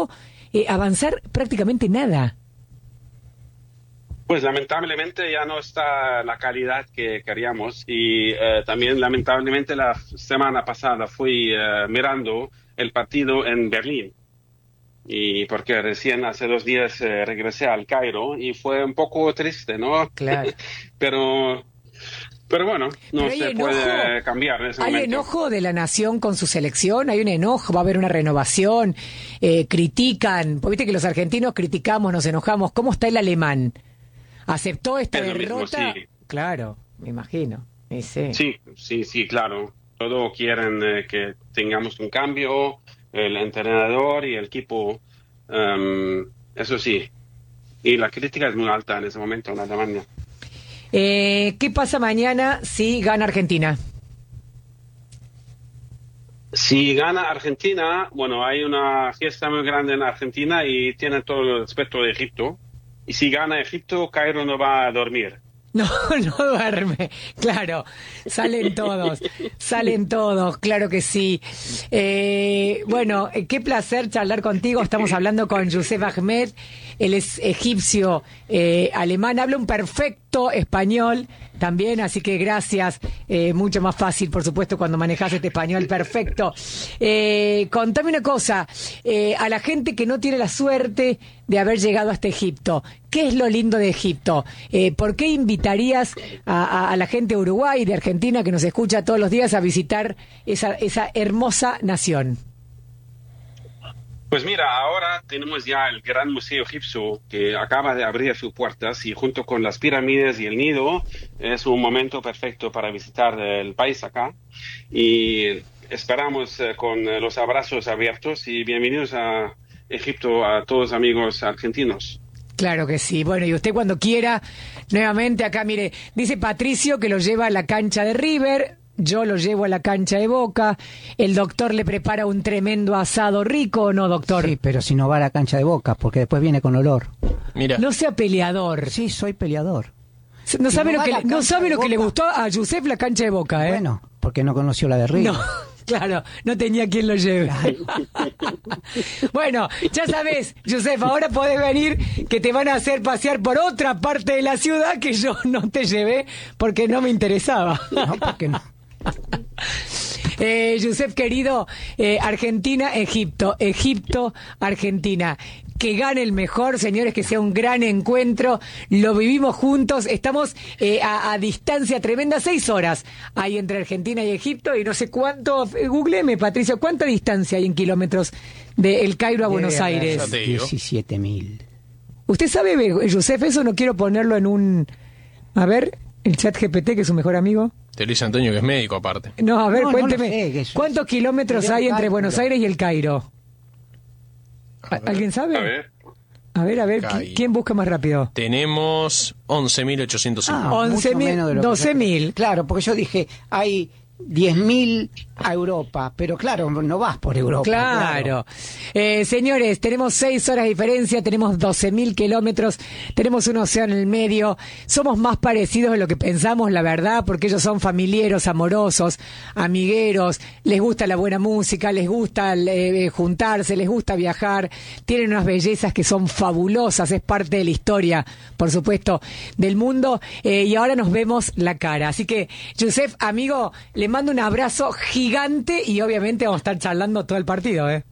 logró avanzar prácticamente nada. Pues lamentablemente ya no está la calidad que queríamos y también lamentablemente la semana pasada fui mirando el partido en Berlín y porque recién hace 2 días regresé al Cairo y fue un poco triste, ¿no? Claro. Pero bueno, no Pero hay se enojo, puede cambiar en ese hay momento. enojo de la nación con su selección, hay un enojo, va a haber una renovación, critican, porque viste que los argentinos criticamos, nos enojamos. ¿Cómo está el alemán? ¿Aceptó esta Es lo mismo, derrota? sí. Claro, me imagino. Sí. Sí, claro. Todos quieren que tengamos un cambio, el entrenador y el equipo, eso sí. Y la crítica es muy alta en ese momento en Alemania. ¿Qué pasa mañana si gana Argentina? Si gana Argentina, bueno, hay una fiesta muy grande en Argentina y tiene todo el respeto de Egipto. Y si gana Egipto, Cairo no va a dormir. No, no duerme, claro, salen todos, claro que sí. Bueno, qué placer charlar contigo, estamos hablando con Youssef Ahmed, él es egipcio, alemán, habla un perfecto español también, así que gracias, mucho más fácil, por supuesto, cuando manejas este español perfecto. Contame una cosa, a la gente que no tiene la suerte de haber llegado hasta Egipto, ¿qué es lo lindo de Egipto? ¿Por qué invitarías a la gente de Uruguay y de Argentina que nos escucha todos los días a visitar esa hermosa nación? Pues mira, ahora tenemos ya el Gran Museo Egipcio que acaba de abrir sus puertas y junto con las pirámides y el Nido es un momento perfecto para visitar el país acá y esperamos con los abrazos abiertos y bienvenidos a Egipto a todos amigos argentinos. Claro que sí. Bueno, y usted cuando quiera, nuevamente acá, mire, dice Patricio que lo lleva a la cancha de River, yo lo llevo a la cancha de Boca, el doctor le prepara un tremendo asado rico, ¿o no, doctor? Sí, pero si no va a la cancha de Boca, porque después viene con olor. Mira, No sea peleador. Sí, soy peleador. No Si sabe no lo va que a la no cancha sabe de lo que le Boca. gustó a Youssef la cancha de Boca, ¿eh? Bueno, porque no conoció la de River. No, claro, no tenía quien lo lleve. Bueno, ya sabes, Youssef, ahora podés venir que te van a hacer pasear por otra parte de la ciudad que yo no te llevé porque no me interesaba. No, porque no. Youssef, querido, Argentina, Egipto, Egipto, Argentina. Que gane el mejor, señores, que sea un gran encuentro. Lo vivimos juntos. Estamos a distancia tremenda, 6 horas hay entre Argentina y Egipto y no sé cuánto. Googleeme, Patricio, ¿cuánta distancia hay en kilómetros de El Cairo a Buenos Aires? Ya te digo. 17.000. ¿Usted sabe, Youssef, eso? No quiero ponerlo en un... A ver, el chat GPT, que es su mejor amigo. te lo dice Antonio, que es médico aparte. No, a ver, No, cuénteme. no lo sé, que eso ¿Cuántos es- kilómetros Sería hay un entre cálculo. Buenos Aires y El Cairo? A ver. ¿Alguien sabe? A ver. A ver, Cairo. ¿quién busca más rápido? Tenemos 11.805. Ah, 11.000, mucho menos de lo que 12.000. Claro, porque yo dije, hay 10.000 a Europa, pero claro, no vas por Europa. Claro. Señores, tenemos 6 horas de diferencia, tenemos 12.000 kilómetros, tenemos un océano en el medio, somos más parecidos de lo que pensamos, la verdad, porque ellos son familiares, amorosos, amigueros, les gusta la buena música, les gusta juntarse, les gusta viajar, tienen unas bellezas que son fabulosas, es parte de la historia, por supuesto, del mundo, y ahora nos vemos la cara. Así que, Youssef, amigo, le mando un abrazo gigante y obviamente vamos a estar charlando todo el partido, ¿eh?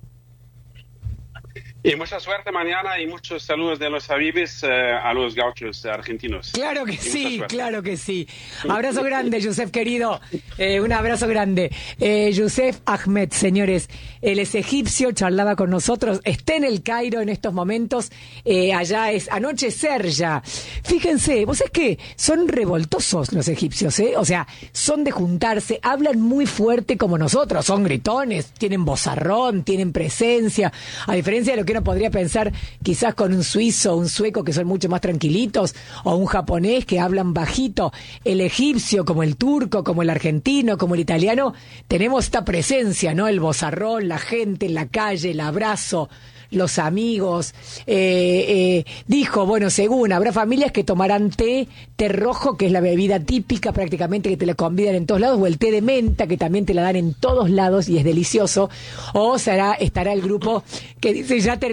Y mucha suerte mañana y muchos saludos de los Habibis a los gauchos argentinos. Claro que Y mucha sí, suerte. claro que sí. Abrazo grande, Youssef, querido. Un abrazo grande. Youssef Ahmed, señores, él es egipcio, charlaba con nosotros, está en el Cairo en estos momentos, allá es anochecer ya. Fíjense, vos es que son revoltosos los egipcios, ¿eh? O sea, son de juntarse, hablan muy fuerte como nosotros, son gritones, tienen vozarrón, tienen presencia, a diferencia de lo que uno podría pensar quizás con un suizo, un sueco que son mucho más tranquilitos, o un japonés que hablan bajito. El egipcio, como el turco, como el argentino, como el italiano, tenemos esta presencia, ¿no? El vozarrón, la gente en la calle, el abrazo, los amigos. Dijo, bueno, según, habrá familias que tomarán té rojo, que es la bebida típica prácticamente que te la convidan en todos lados, o el té de menta, que también te la dan en todos lados y es delicioso, o estará el grupo que dice ya